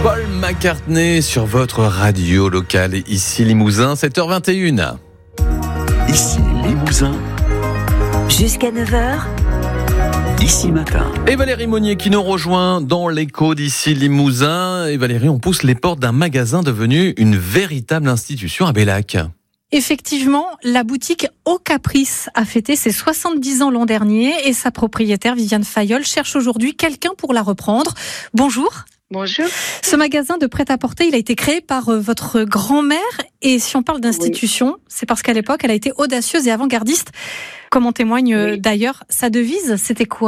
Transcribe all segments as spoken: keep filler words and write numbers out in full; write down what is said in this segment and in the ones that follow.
Paul McCartney sur votre radio locale, ici Limousin, sept heures vingt et une. Ici Limousin. Jusqu'à neuf heures. Ici Matin. Et Valérie Monnier qui nous rejoint dans l'écho d'ici Limousin. Et Valérie, on pousse les portes d'un magasin devenu une véritable institution à Bellac. Effectivement, la boutique Au Caprice a fêté ses soixante-dix ans l'an dernier et sa propriétaire Viviane Fayolle cherche aujourd'hui quelqu'un pour la reprendre. Bonjour. Bonjour. Ce magasin de prêt-à-porter, il a été créé par votre grand-mère. Et si on parle d'institution, oui. c'est parce qu'à l'époque, elle a été audacieuse et avant-gardiste. Comme en témoigne oui. d'ailleurs sa devise, c'était quoi ?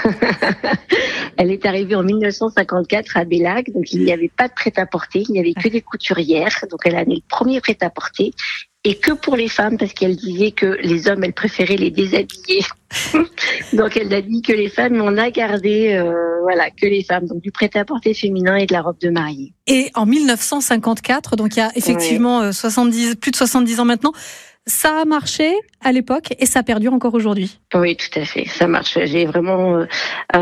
Elle est arrivée en dix-neuf cent cinquante-quatre à Bellac, donc il n'y avait pas de prêt-à-porter, il n'y avait que des couturières. Donc elle a amené le premier prêt-à-porter. Et que pour les femmes, parce qu'elle disait que les hommes, elle préférait les déshabiller. Donc elle a dit que les femmes, mais on a gardé euh, voilà, que les femmes. Donc du prêt-à-porter féminin et de la robe de mariée. Et en dix-neuf cent cinquante-quatre, donc il y a effectivement ouais. soixante-dix, plus de soixante-dix ans maintenant, ça a marché à l'époque et ça perdure encore aujourd'hui. Oui, tout à fait. Ça marche. J'ai vraiment euh,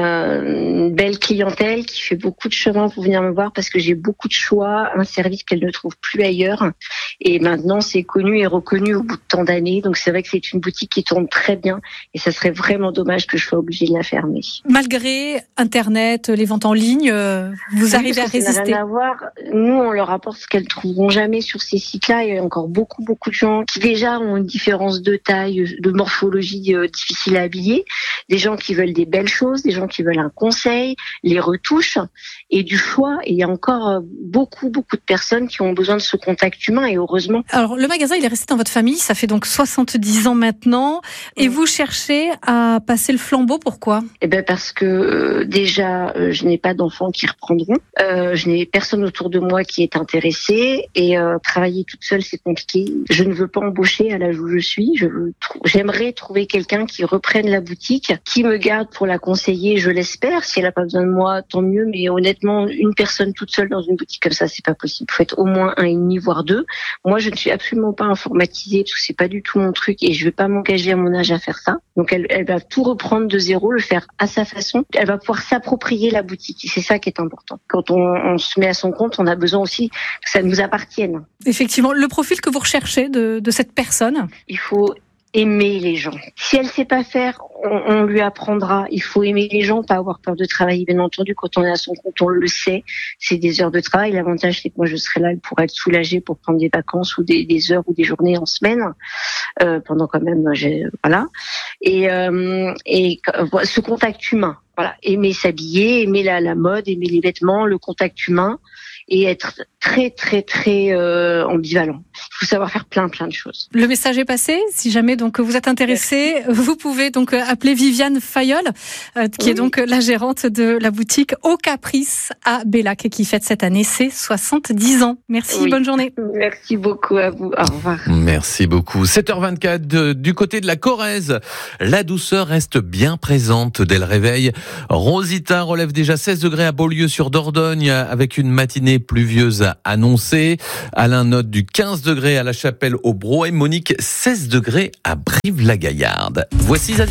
une belle clientèle qui fait beaucoup de chemin pour venir me voir parce que j'ai beaucoup de choix, un service qu'elle ne trouve plus ailleurs. Et maintenant, c'est connu et reconnu au bout de tant d'années. Donc, c'est vrai que c'est une boutique qui tourne très bien et ça serait vraiment dommage que je sois obligée de la fermer. Malgré Internet, les ventes en ligne, vous oui, arrivez à résister. Ça n'a rien à voir. Nous, on leur apporte ce qu'elles trouveront jamais sur ces sites-là. Il y a encore beaucoup, beaucoup de gens qui déjà ont une différence de taille, de morphologie euh, difficile à habiller, des gens qui veulent des belles choses, des gens qui veulent un conseil, les retouches et du choix. Et il y a encore euh, beaucoup, beaucoup de personnes qui ont besoin de ce contact humain et heureusement. Alors, le magasin, il est resté dans votre famille, ça fait donc soixante-dix ans maintenant et mmh. vous cherchez à passer le flambeau, pourquoi ? Eh ben parce que euh, déjà, euh, je n'ai pas d'enfants qui reprendront, euh, je n'ai personne autour de moi qui est intéressé et euh, travailler toute seule, c'est compliqué. Je ne veux pas embaucher à l'âge où je suis. Je veux, j'aimerais trouver quelqu'un qui reprenne la boutique, qui me garde pour la conseiller, je l'espère. Si elle n'a pas besoin de moi, tant mieux. Mais honnêtement, une personne toute seule dans une boutique comme ça, c'est pas possible. Il faut être au moins un et demi, voire deux. Moi, je ne suis absolument pas informatisée, parce que c'est pas du tout mon truc et je vais pas m'engager à mon âge à faire ça. Donc, elle, elle va tout reprendre de zéro, le faire à sa façon. Elle va pouvoir s'approprier la boutique. Et c'est ça qui est important. Quand on, on se met à son compte, on a besoin aussi que ça nous appartienne. Effectivement, le profil que vous recherchez de, de cette personne. Il faut aimer les gens. Si elle sait pas faire, on, on lui apprendra. Il faut aimer les gens, pas avoir peur de travailler. Bien entendu, quand on est à son compte, on le sait. C'est des heures de travail. L'avantage, c'est que moi, je serai là pour être soulagée, pour prendre des vacances ou des, des heures ou des journées en semaine. Euh, pendant quand même, j'ai, voilà. Et, euh, et ce contact humain. Voilà. Aimer s'habiller, aimer la, la mode, aimer les vêtements, le contact humain. Et être très, très, très euh, ambivalent. Il faut savoir faire plein, plein de choses. Le message est passé. Si jamais donc vous êtes intéressé, Merci. Vous pouvez donc appeler Viviane Fayolle, euh, qui oui. est donc la gérante de la boutique Au Caprice à Bellac et qui fête cette année ses soixante-dix ans. Merci, oui. bonne journée. Merci beaucoup à vous. Au revoir. Merci beaucoup. sept heures vingt-quatre, de, du côté de la Corrèze, la douceur reste bien présente dès le réveil. Rosita relève déjà seize degrés à Beaulieu-sur-Dordogne avec une matinée pluvieuse annoncée. Alain note du quinze degrés à La Chapelle au Brau et Monique seize degrés à Brive-la-Gaillarde. Voici Zazie.